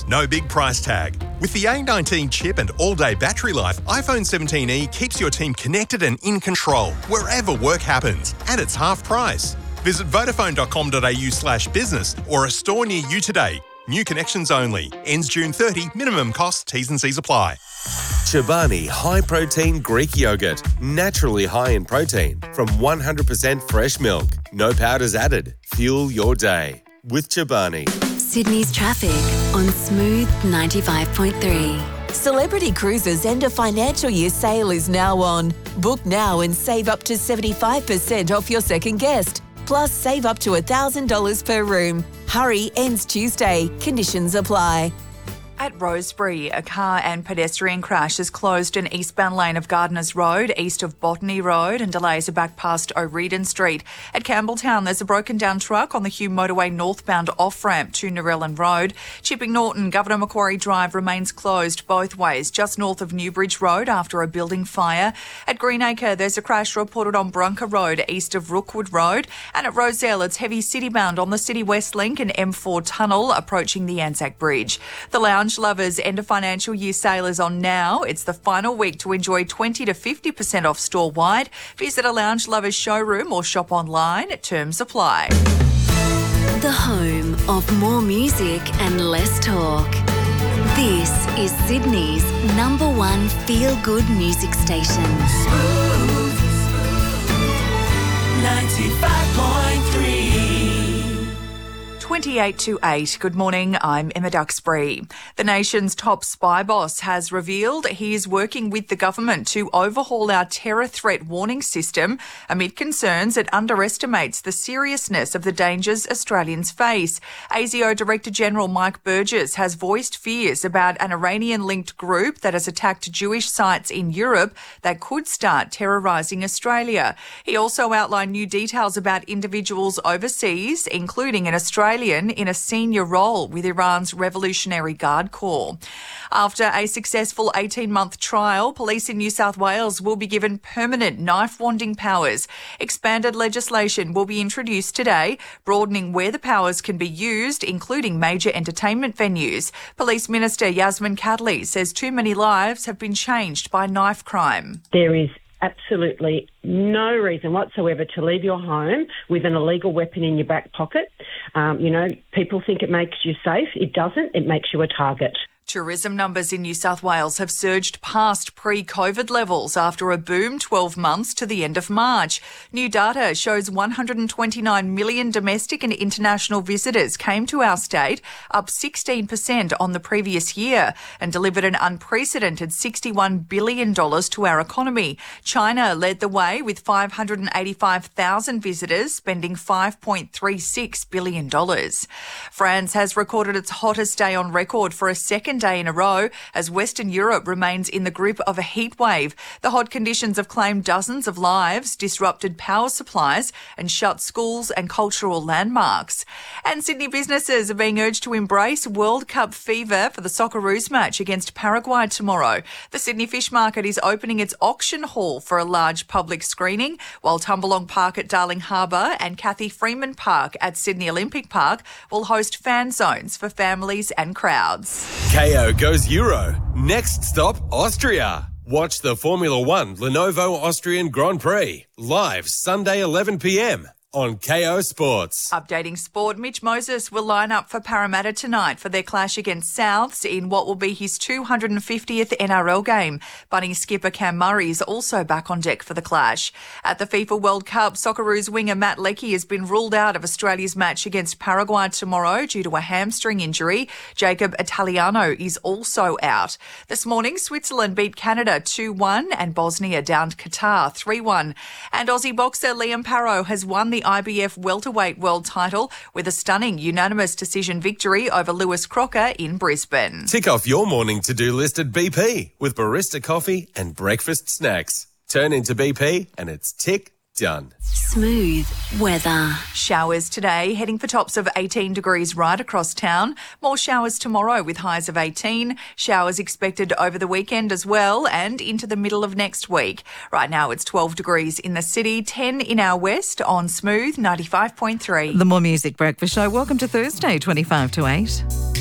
performance, no big price tag. With the A19 chip and all-day battery life, iPhone 17e keeps your team connected and in control wherever work happens, and it's half price. Visit vodafone.com.au/business or a store near you today. New connections only. Ends June 30. Minimum cost, T's and C's apply. Chobani High Protein Greek Yogurt. Naturally high in protein from 100% fresh milk. No powders added. Fuel your day with Chobani. Sydney's traffic on Smooth 95.3. Celebrity Cruises' end of financial year sale is now on. Book now and save up to 75% off your second guest. Plus, save up to $1,000 per room. Hurry, ends Tuesday. Conditions apply. At Rosebery, a car and pedestrian crash has closed an eastbound lane of Gardeners Road, east of Botany Road, and delays are back past O'Reardon Street. At Campbelltown, there's a broken down truck on the Hume Motorway northbound off-ramp to Narellan Road. Chipping Norton, Governor Macquarie Drive remains closed both ways, just north of Newbridge Road after a building fire. At Greenacre, there's a crash reported on Brunker Road, east of Rookwood Road. And at Rozelle, it's heavy citybound on the City West Link and M4 Tunnel approaching the Anzac Bridge. The Lounge Lovers end of financial year sale is on now. It's the final week to enjoy 20 to 50% off store-wide. Visit a Lounge Lovers showroom or shop online. Terms apply. The home of more music and less talk. This is Sydney's number one feel-good music station. Smooth 95.3. 28 to 8. Good morning, I'm Emma Duxbury. The nation's top spy boss has revealed he is working with the government to overhaul our terror threat warning system amid concerns it underestimates the seriousness of the dangers Australians face. ASIO Director General Mike Burgess has voiced fears about an Iranian-linked group that has attacked Jewish sites in Europe that could start terrorising Australia. He also outlined new details about individuals overseas, including an Australian in a senior role with Iran's Revolutionary Guard Corps. After a successful 18-month trial, police in New South Wales will be given permanent knife-wanding powers. Expanded legislation will be introduced today, broadening where the powers can be used, including major entertainment venues. Police Minister Yasmin Kadley says too many lives have been changed by knife crime. There is absolutely no reason whatsoever to leave your home with an illegal weapon in your back pocket. People think it makes you safe. It doesn't. It makes you a target. Tourism numbers in New South Wales have surged past pre-COVID levels after a boom 12 months to the end of March. New data shows 129 million domestic and international visitors came to our state, up 16% on the previous year, and delivered an unprecedented $61 billion to our economy. China led the way with 585,000 visitors, spending $5.36 billion. France has recorded its hottest day on record for a second day in a row as Western Europe remains in the grip of a heat wave. The hot conditions have claimed dozens of lives, disrupted power supplies and shut schools and cultural landmarks. And Sydney businesses are being urged to embrace World Cup fever for the Socceroos match against Paraguay tomorrow. The Sydney Fish Market is opening its auction hall for a large public screening, while Tumbalong Park at Darling Harbour and Cathy Freeman Park at Sydney Olympic Park will host fan zones for families and crowds. KO goes Euro. Next stop, Austria. Watch the Formula One Lenovo Austrian Grand Prix live Sunday 11 p.m. on KO Sports. Updating sport, Mitch Moses will line up for Parramatta tonight for their clash against Souths in what will be his 250th NRL game. Bunny skipper Cam Murray is also back on deck for the clash. At the FIFA World Cup, Socceroos winger Matt Leckie has been ruled out of Australia's match against Paraguay tomorrow due to a hamstring injury. Jacob Italiano is also out. This morning, Switzerland beat Canada 2-1 and Bosnia downed Qatar 3-1. And Aussie boxer Liam Parrow has won the IBF welterweight world title with a stunning unanimous decision victory over Lewis Crocker in Brisbane. Tick off your morning to-do list at BP with barista coffee and breakfast snacks. Turn into BP and it's tick done. Smooth weather. Showers today, heading for tops of 18 degrees right across town. More showers tomorrow with highs of 18. Showers expected over the weekend as well and into the middle of next week. Right now it's 12 degrees in the city, 10 in our west on Smooth 95.3. The More Music Breakfast Show. Welcome to Thursday, 25 to 8.